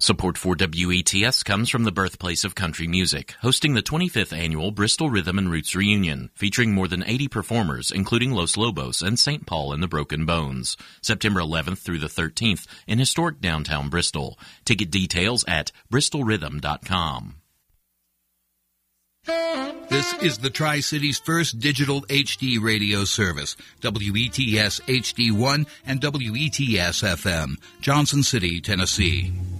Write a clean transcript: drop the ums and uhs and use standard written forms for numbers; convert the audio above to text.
Support for WETS comes from the birthplace of country music, hosting the 25th annual Bristol Rhythm and Roots Reunion, featuring more than 80 performers, including Los Lobos and St. Paul and the Broken Bones, September 11th through the 13th in historic downtown Bristol. Ticket details at bristolrhythm.com. This is the Tri-City's first digital HD radio service, WETS HD1 and WETS FM, Johnson City, Tennessee.